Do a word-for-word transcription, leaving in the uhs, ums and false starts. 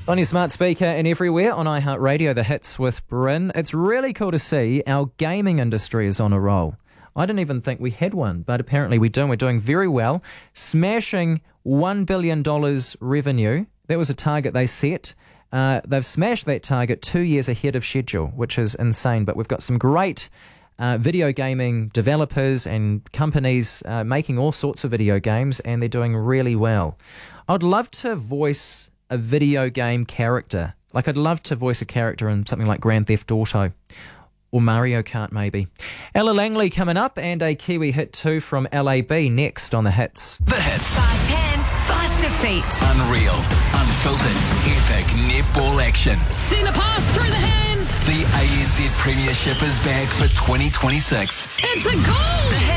On your smart speaker and everywhere on iHeartRadio, The Hits with Bryn. It's really cool to see our gaming industry is on a roll. I didn't even think we had one, but apparently we do. We're doing very well, smashing one billion dollars revenue. That was a target they set. Uh, they've smashed that target two years ahead of schedule, which is insane. But we've got some great uh, video gaming developers and companies uh, making all sorts of video games, and they're doing really well. I'd love to voice a video game character. Like, I'd love to voice a character in something like Grand Theft Auto or Mario Kart, maybe. Ella Langley coming up, and a Kiwi hit two from L A B next on The Hits. The Hits. Fast hands, faster feet. Unreal, unfiltered, epic netball action. Send a pass through the hands. The A N Z Premiership is back for twenty twenty-six. It's a goal. The Hits.